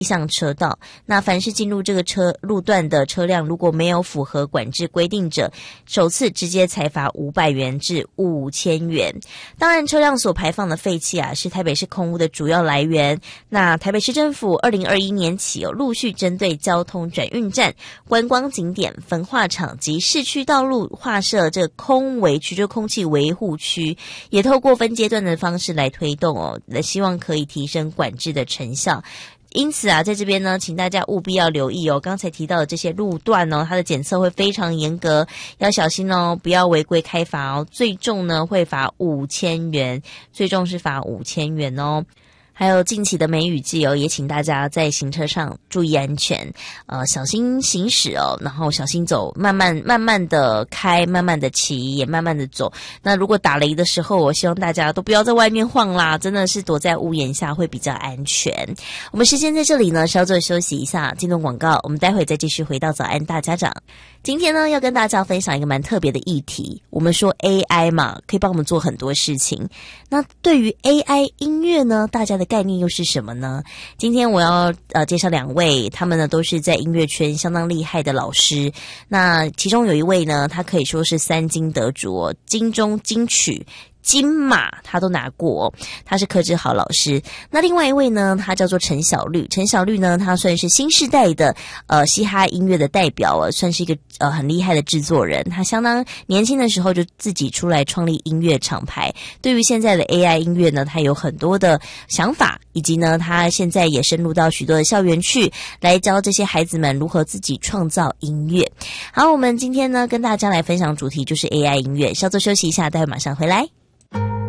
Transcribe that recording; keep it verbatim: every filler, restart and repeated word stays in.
向车道。那凡是进入这个车路段的车辆，如果没有符合管制规定者，首次直接裁罚五百元至五千元。当然，车辆所排放的废气啊，是台北市空污的主要来源。那台北市政府二零二一年起哦，陆续针对交通转运站、观光景点、焚化厂及市区道路划设这空维区，就空气维护区，也透过分阶段的方式来推动哦，希望可以提升管制的成效。因此啊，在这边呢，请大家务必要留意哦。刚才提到的这些路段哦，它的检测会非常严格，要小心哦，不要违规开罚哦。最重呢会罚五千元，最重是罚五千元哦。还有近期的梅雨季哦，也请大家在行车上注意安全，呃，小心行驶哦，然后小心走，慢慢慢慢的开，慢慢的骑，也慢慢的走。那如果打雷的时候，我希望大家都不要在外面晃啦，真的是躲在屋檐下会比较安全。我们时间在这里呢，稍作休息一下，进入广告，我们待会再继续回到早安大家长。今天呢，要跟大家分享一个蛮特别的议题。我们说 A I 嘛，可以帮我们做很多事情。那对于 A I 音乐呢，大家的概念又是什么呢？今天我要呃介绍两位，他们呢都是在音乐圈相当厉害的老师。那其中有一位呢，他可以说是三金得主哦，金钟、金曲、金马他都拿过，他是柯志豪老师。那另外一位呢，他叫做陈小绿。陈小绿呢，他算是新世代的呃嘻哈音乐的代表啊，算是一个呃很厉害的制作人。他相当年轻的时候就自己出来创立音乐厂牌。对于现在的 A I 音乐呢，他有很多的想法，以及呢，他现在也深入到许多的校园去，来教这些孩子们如何自己创造音乐。好，我们今天呢跟大家来分享主题就是 A I 音乐。稍作休息一下，待会马上回来。